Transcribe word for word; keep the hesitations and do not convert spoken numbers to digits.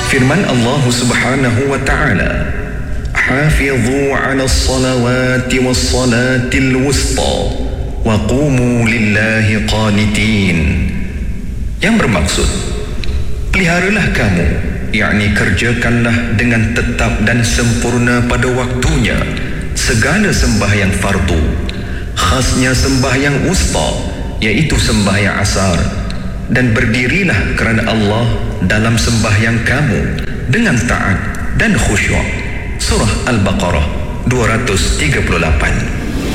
Firman Allah Subhanahu wa ta'ala, "Hafidhu 'alas salawati was salatil wusta wa qumu lillahi qanitin." Yang bermaksud, peliharalah kamu, yakni kerjakanlah dengan tetap dan sempurna pada waktunya segala sembahyang fardu, khasnya sembahyang wusta, iaitu sembahyang asar, dan berdirilah kerana Allah dalam sembahyang kamu dengan taat dan khusyuk. Surah Al-Baqarah dua ratus tiga puluh lapan.